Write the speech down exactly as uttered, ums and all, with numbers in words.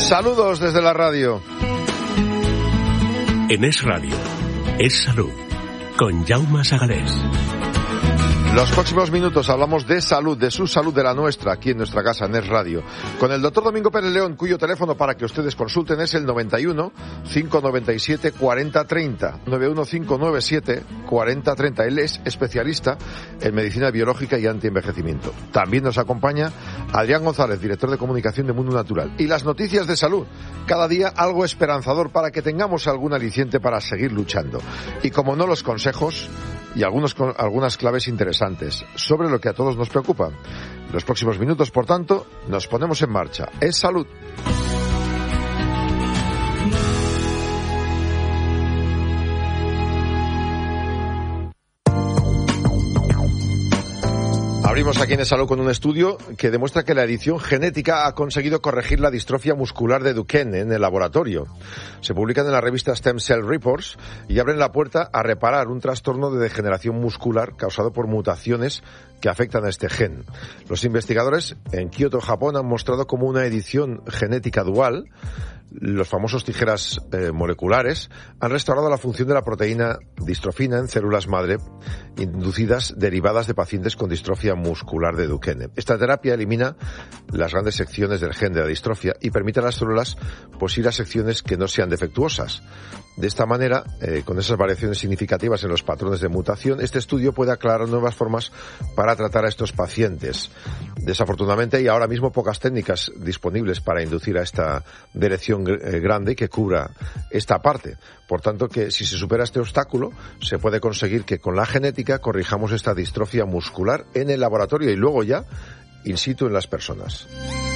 Saludos desde la radio. En Es Radio, Es Salud, con Jaume Sagalés. Los próximos minutos hablamos de salud, de su salud, de la nuestra, aquí en nuestra casa, en Es Radio, con el doctor Domingo Pérez León, cuyo teléfono para que ustedes consulten es el noventa y uno, cinco noventa y siete, cuarenta treinta, noventa y uno, cinco noventa y siete, cuarenta treinta. Él es especialista en medicina biológica y antienvejecimiento. También nos acompaña Adrián González, director de comunicación de Mundo Natural. Y las noticias de salud, cada día algo esperanzador para que tengamos algún aliciente para seguir luchando. Y como no, los consejos y algunos, algunas claves interesantes sobre lo que a todos nos preocupa. En los próximos minutos, por tanto, nos ponemos en marcha. Es salud. Abrimos aquí en Es Salud con un estudio que demuestra que la edición genética ha conseguido corregir la distrofia muscular de Duchenne en el laboratorio. Se publican en la revista Stem Cell Reports y abren la puerta a reparar un trastorno de degeneración muscular causado por mutaciones que afectan a este gen. Los investigadores en Kioto, Japón, han mostrado cómo una edición genética dual, los famosos tijeras eh, moleculares, han restaurado la función de la proteína distrofina en células madre inducidas derivadas de pacientes con distrofia muscular de Duchenne. Esta terapia elimina las grandes secciones del gen de la distrofia y permite a las células pues ir a secciones que no sean defectuosas. De esta manera, eh, con esas variaciones significativas en los patrones de mutación, este estudio puede aclarar nuevas formas para tratar a estos pacientes. Desafortunadamente hay ahora mismo pocas técnicas disponibles para inducir a esta dirección eh, grande que cubra esta parte. Por tanto, que si se supera este obstáculo, se puede conseguir que con la genética corrijamos esta distrofia muscular en el laboratorio y luego ya in situ en las personas.